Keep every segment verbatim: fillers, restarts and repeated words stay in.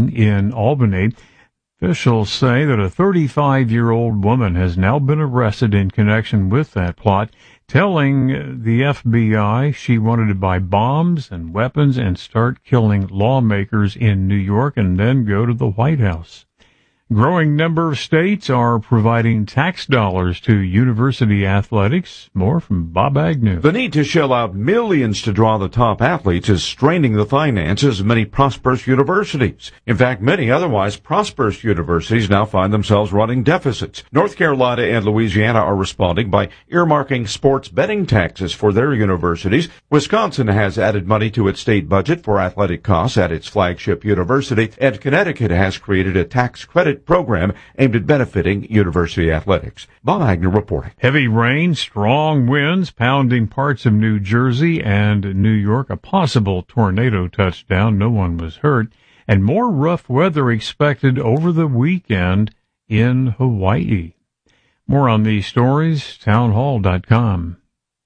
shooting in Albany. Officials say that a thirty-five-year-old woman has now been arrested in connection with that plot, telling the F B I she wanted to buy bombs and weapons and start killing lawmakers in New York and then go to the White House. Growing number of states are providing tax dollars to university athletics. More from Bob Agnew. The need to shell out millions to draw the top athletes is straining the finances of many prosperous universities. In fact, many otherwise prosperous universities now find themselves running deficits. North Carolina and Louisiana are responding by earmarking sports betting taxes for their universities. Wisconsin has added money to its state budget for athletic costs at its flagship university, and Connecticut has created a tax credit program aimed at benefiting university athletics. Bob Agnew reporting. Heavy rain, strong winds pounding parts of New Jersey and New York. A possible tornado touchdown. No one was hurt. And more rough weather expected over the weekend in Hawaii. More on these stories, townhall dot com.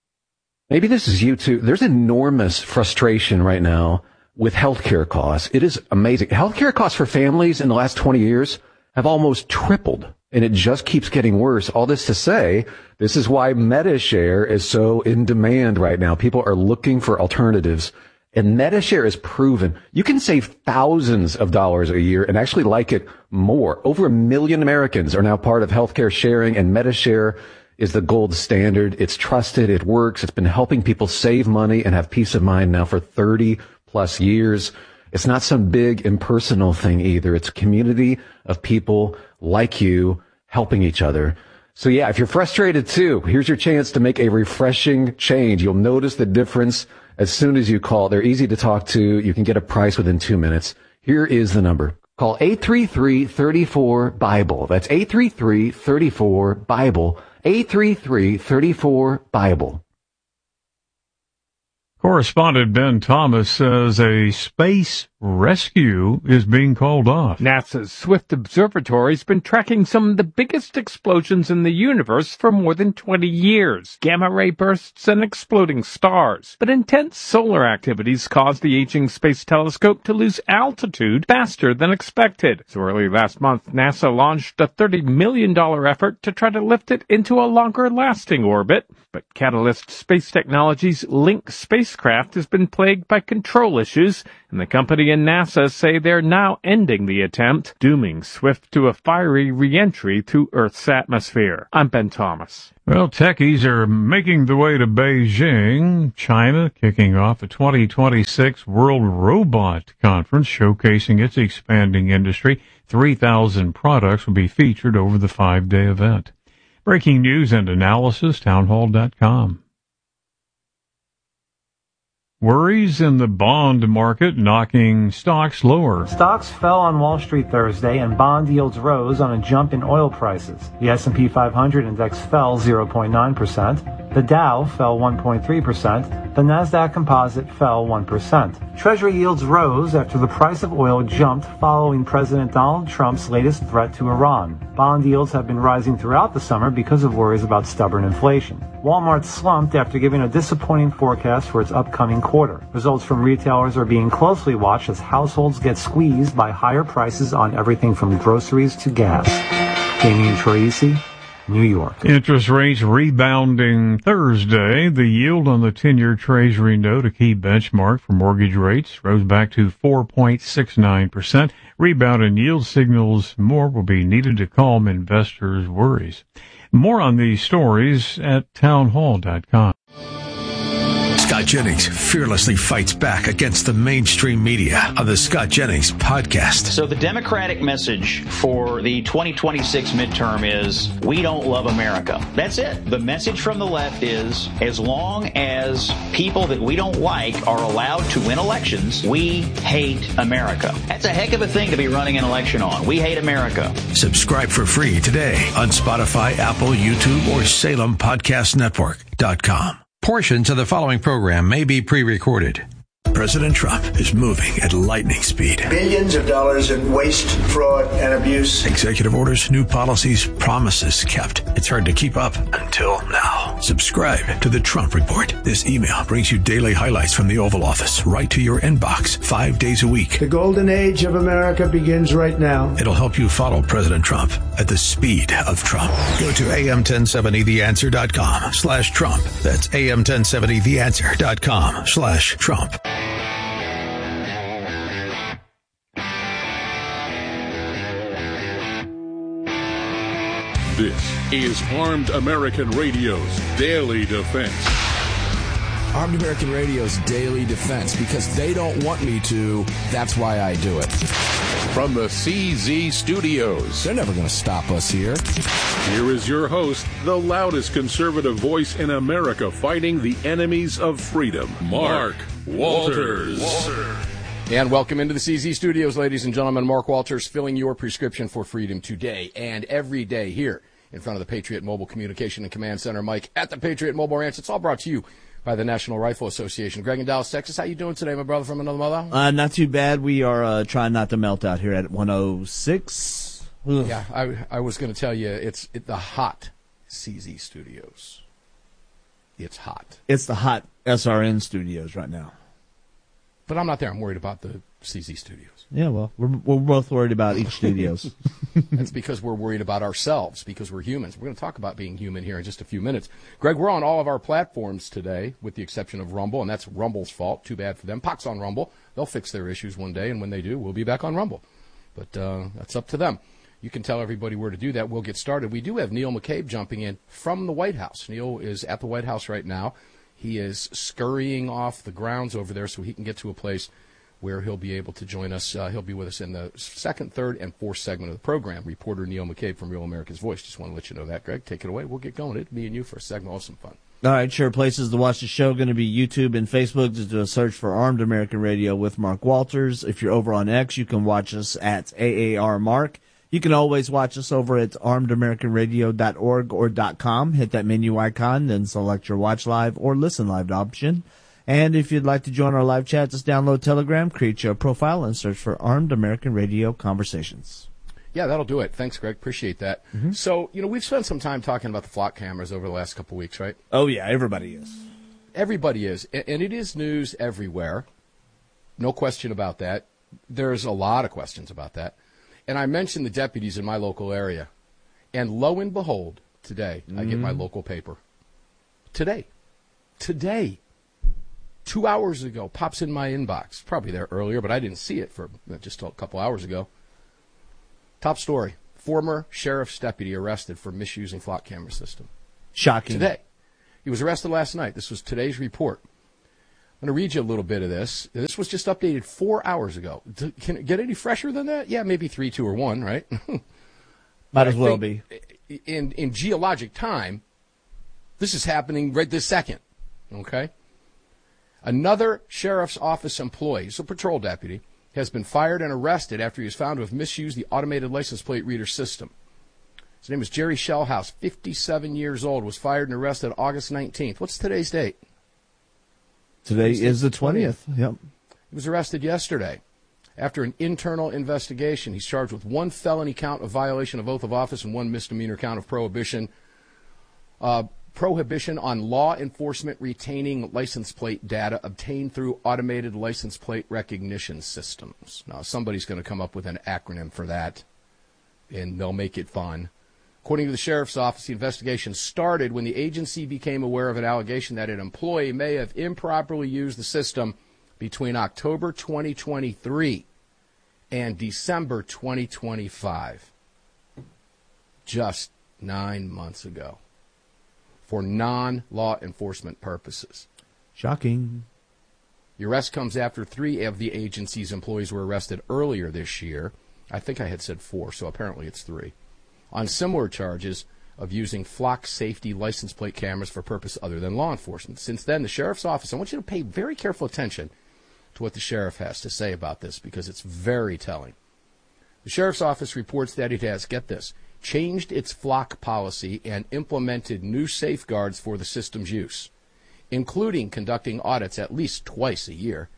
Maybe this is you too. There's enormous frustration right now with healthcare costs. It is amazing. Healthcare costs for families in the last twenty years have almost tripled, and it just keeps getting worse. All this to say, this is why MediShare is so in demand right now. People are looking for alternatives, and MediShare is proven. You can save thousands of dollars a year and actually like it more. Over a million Americans are now part of healthcare sharing, and MediShare is the gold standard. It's trusted. It works. It's been helping people save money and have peace of mind now for thirty plus years. It's not some big impersonal thing either. It's a community of people like you helping each other. So yeah, if you're frustrated too, here's your chance to make a refreshing change. You'll notice the difference as soon as you call. They're easy to talk to. You can get a price within two minutes. Here is the number. Call eight three three, three four, BIBLE. That's eight three three, three four, BIBLE. eight three three, three four, BIBLE. Correspondent Ben Thomas says a space rescue is being called off. NASA's Swift Observatory has been tracking some of the biggest explosions in the universe for more than twenty years. Gamma ray bursts and exploding stars. But intense solar activities caused the aging space telescope to lose altitude faster than expected. So early last month, NASA launched a thirty million dollars effort to try to lift it into a longer-lasting orbit. But Catalyst Space Technologies' Link spacecraft has been plagued by control issues, and the company and NASA say they're now ending the attempt, dooming Swift to a fiery re-entry through Earth's atmosphere. I'm Ben Thomas. Well, techies are making the way to Beijing, China, kicking off the twenty twenty-six World Robot Conference, showcasing its expanding industry. three thousand products will be featured over the five-day event. Breaking news and analysis, townhall dot com. Worries in the bond market knocking stocks lower. Stocks fell on Wall Street Thursday and bond yields rose on a jump in oil prices. The S and P five hundred index fell zero point nine percent. The Dow fell one point three percent. The Nasdaq Composite fell one percent. Treasury yields rose after the price of oil jumped following President Donald Trump's latest threat to Iran. Bond yields have been rising throughout the summer because of worries about stubborn inflation. Walmart slumped after giving a disappointing forecast for its upcoming quarter. Results from retailers are being closely watched as households get squeezed by higher prices on everything from groceries to gas. Damian Troisi, New York. Interest rates rebounding Thursday. The yield on the ten-year Treasury note, a key benchmark for mortgage rates, rose back to four point six nine percent. Rebound in yield signals more will be needed to calm investors' worries. More on these stories at townhall dot com. Scott Jennings fearlessly fights back against the mainstream media on the Scott Jennings podcast. So the Democratic message for the twenty twenty-six midterm is, we don't love America. That's it. The message from the left is, as long as people that we don't like are allowed to win elections, we hate America. That's a heck of a thing to be running an election on. We hate America. Subscribe for free today on Spotify, Apple, YouTube, or Salem Podcast Network dot com. Portions of the following program may be pre-recorded. President Trump is moving at lightning speed. Billions of dollars in waste, fraud, and abuse. Executive orders, new policies, promises kept. It's hard to keep up until now. Subscribe to the Trump Report. This email brings you daily highlights from the Oval Office right to your inbox five days a week. The golden age of America begins right now. It'll help you follow President Trump at the speed of Trump. Go to A M ten seventy the answer dot com slash Trump. That's A M ten seventy the answer dot com slash Trump. This is Armed American Radio's Daily Defense. Armed American Radio's Daily Defense, because they don't want me to, that's why I do it. From the C Z Studios. They're never going to stop us here. Here is your host, the loudest conservative voice in America fighting the enemies of freedom, Mark Walters. Walter. And welcome into the C Z Studios, ladies and gentlemen. Mark Walters, filling your prescription for freedom today and every day here in front of the Patriot Mobile Communication and Command Center. Mike at the Patriot Mobile Ranch. It's all brought to you by the National Rifle Association. Greg in Dallas, Texas. How you doing today, my brother from another mother? Uh, not too bad. We are uh, trying not to melt out here at one oh six. Ugh. Yeah, I, I was going to tell you, it's it, the hot C Z Studios. It's hot. It's the hot S R N Studios right now. But I'm not there. I'm worried about the C Z Studios. Yeah, well, we're we're both worried about each studios. That's because we're worried about ourselves, because we're humans. We're going to talk about being human here in just a few minutes. Greg, we're on all of our platforms today, with the exception of Rumble, and that's Rumble's fault. Too bad for them. Pox on Rumble. They'll fix their issues one day, and when they do, we'll be back on Rumble. But uh, that's up to them. You can tell everybody where to do that. We'll get started. We do have Neil McCabe jumping in from the White House. Neil is at the White House right now. He is scurrying off the grounds over there so he can get to a place where he'll be able to join us. Uh, he'll be with us in the second, third, and fourth segment of the program. Reporter Neil McCabe from Real America's Voice. Just want to let you know that, Greg. Take it away. We'll get going. It's me and you for a segment. Awesome fun. All right, sure. Places to watch the show going to be YouTube and Facebook. Just do a search for Armed American Radio with Mark Walters. If you're over on X, you can watch us at A A R Mark. You can always watch us over at armed american radio dot org or .com. Hit that menu icon, then select your watch live or listen live option. And if you'd like to join our live chat, just download Telegram, create your profile, and search for Armed American Radio Conversations. Yeah, that'll do it. Thanks, Greg. Appreciate that. Mm-hmm. So, you know, we've spent some time talking about the flock cameras over the last couple of weeks, right? Oh, yeah, everybody is. Everybody is. And it is news everywhere. No question about that. There's a lot of questions about that. And I mentioned the deputies in my local area. And lo and behold, today, mm-hmm. I get my local paper. Today. Today. Two hours ago, pops in my inbox. Probably there earlier, but I didn't see it for just a couple hours ago. Top story. Former sheriff's deputy arrested for misusing flock camera system. Shocking. Today. He was arrested last night. This was today's report. I'm going to read you a little bit of this. This was just updated four hours ago. Can it get any fresher than that? Yeah, maybe three, two, or one, right? Might as well be. In, in geologic time, this is happening right this second. Okay? Another sheriff's office employee, he's a patrol deputy, has been fired and arrested after he was found to have misused the automated license plate reader system. His name is Jerry Shellhouse, fifty-seven years old, was fired and arrested August nineteenth. What's today's date? Today is the twentieth. Yep. He was arrested yesterday. After an internal investigation, he's charged with one felony count of violation of oath of office and one misdemeanor count of prohibition. Uh, prohibition on law enforcement retaining license plate data obtained through automated license plate recognition systems. Now, somebody's going to come up with an acronym for that, and they'll make it fun. According to the sheriff's office, the investigation started when the agency became aware of an allegation that an employee may have improperly used the system between October twenty twenty-three and December twenty twenty-five. Just nine months ago. For non-law enforcement purposes. Shocking. The arrest comes after three of the agency's employees were arrested earlier this year. I think I had said four, so apparently it's three. On similar charges of using flock safety license plate cameras for purpose other than law enforcement. Since then, the sheriff's office, I want you to pay very careful attention to what the sheriff has to say about this because it's very telling. The sheriff's office reports that it has, get this, changed its flock policy and implemented new safeguards for the system's use, including conducting audits at least twice a year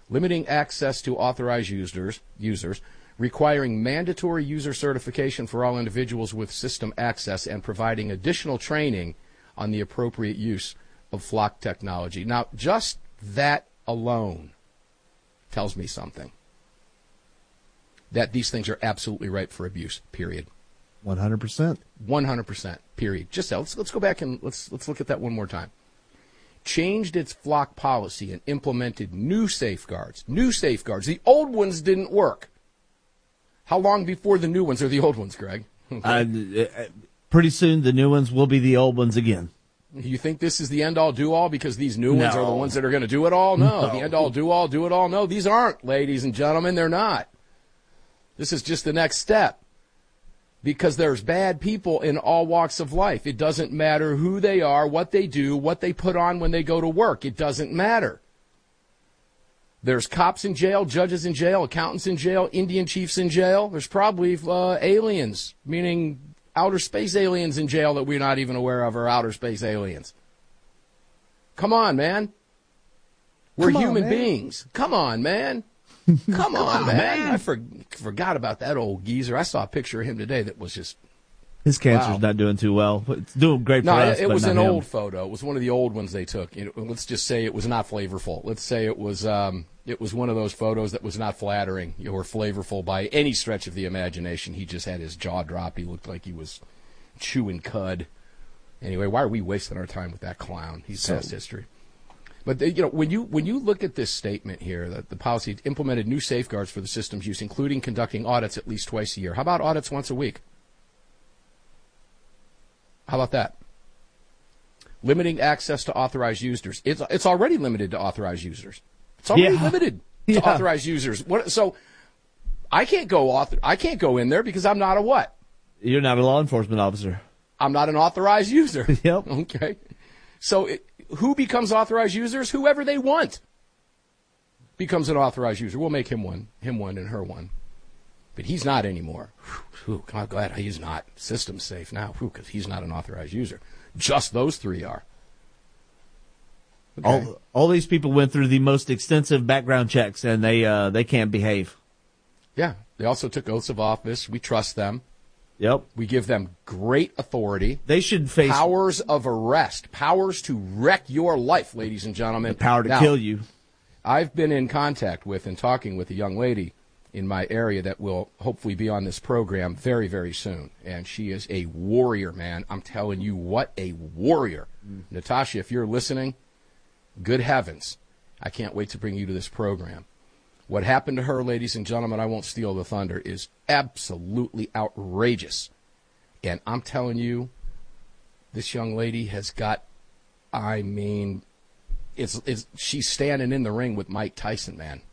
limiting access to authorized users, users, requiring mandatory user certification for all individuals with system access, and providing additional training on the appropriate use of Flock technology. Now, just that alone tells me something. That these things are absolutely ripe for abuse, period. one hundred percent. one hundred percent, period. Just let's, let's go back and let's, let's look at that one more time. Changed its Flock policy and implemented new safeguards. New safeguards. The old ones didn't work. How long before the new ones are the old ones, Greg? Okay. Uh, pretty soon the new ones will be the old ones again. You think this is the end-all, do-all because these new ones No. are the ones that are going to do it all? No. No. The end-all, do-all, do-it-all? No, these aren't, ladies and gentlemen. They're not. This is just the next step. Because there's bad people in all walks of life. It doesn't matter who they are, what they do, what they put on when they go to work. It doesn't matter. There's cops in jail, judges in jail, accountants in jail, Indian chiefs in jail. There's probably uh, aliens, meaning outer space aliens in jail that we're not even aware of, or outer space aliens. Come on, man. We're Come on, human man. beings. Come on, man. Come on, man. I for, forgot about that old geezer. I saw a picture of him today that was just... His cancer's Wow. not doing too well. It's doing great for No, us, it, it but was not an him. old photo. It was one of the old ones they took. You know, let's just say it was not flavorful. Let's say it was um, it was one of those photos that was not flattering or flavorful by any stretch of the imagination. He just had his jaw dropped. He looked like he was chewing cud. Anyway, why are we wasting our time with that clown? He's So- past history. But you know, when you when you look at this statement here, that the policy implemented new safeguards for the system's use, including conducting audits at least twice a year. How about audits once a week? How about that? Limiting access to authorized users. It's it's already limited to authorized users. It's already Yeah. limited to Yeah. authorized users. What, so I can't go author, I can't go in there because I'm not a what? You're not a law enforcement officer. I'm not an authorized user. Yep. Okay. So it, who becomes authorized users? Whoever they want becomes an authorized user. We'll make him one, him one, and her one. But he's not anymore. Whew, I'm glad he's not. System's safe now because he's not an authorized user. Just those three are. Okay. All all these people went through the most extensive background checks, and they uh, they can't behave. Yeah. They also took oaths of office. We trust them. Yep. We give them great authority. They should face powers of arrest, powers to wreck your life, ladies and gentlemen. the power to Now, kill you. I've been in contact with and talking with a young lady in my area that will hopefully be on this program very, very soon. And she is a warrior, man. I'm telling you, what a warrior. Mm. Natasha, if you're listening, good heavens, I can't wait to bring you to this program. What happened to her, ladies and gentlemen, I won't steal the thunder, is absolutely outrageous. And I'm telling you, this young lady has got, I mean, it's, it's she's standing in the ring with Mike Tyson, man.